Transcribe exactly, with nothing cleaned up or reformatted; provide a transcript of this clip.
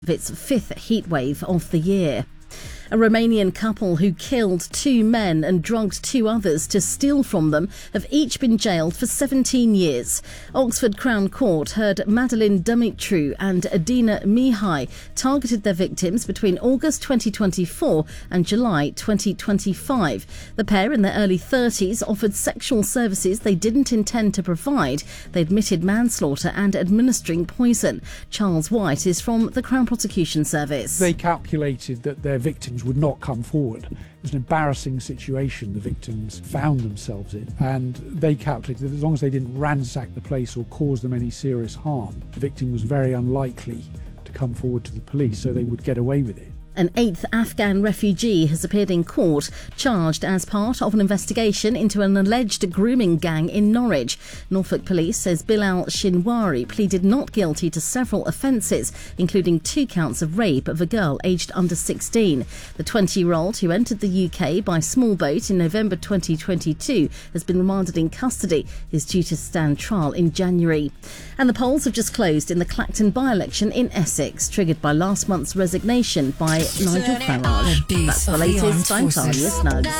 of its fifth heatwave of the year. A Romanian couple who killed two men and drugged two others to steal from them have each been jailed for seventeen years. Oxford Crown Court heard Madeleine Dumitru and Adina Mihai targeted their victims between August twenty twenty-four and July twenty twenty-five. The pair in their early thirties offered sexual services they didn't intend to provide. They admitted manslaughter and administering poison. Charles White is from the Crown Prosecution Service. They calculated that their victims would not come forward. It was an embarrassing situation the victims found themselves in, and they calculated that as long as they didn't ransack the place or cause them any serious harm, the victim was very unlikely to come forward to the police, so they would get away with it. An eighth Afghan refugee has appeared in court, charged as part of an investigation into an alleged grooming gang in Norwich. Norfolk Police says Bilal Shinwari pleaded not guilty to several offences, including two counts of rape of a girl aged under sixteen. The twenty-year-old, who entered the U K by small boat in November twenty twenty-two, has been remanded in custody. He is due to stand trial in January. And the polls have just closed in the Clacton by-election in Essex, triggered by last month's resignation by Nigel Farage. That's the latest. I'm Tanya Snuggs.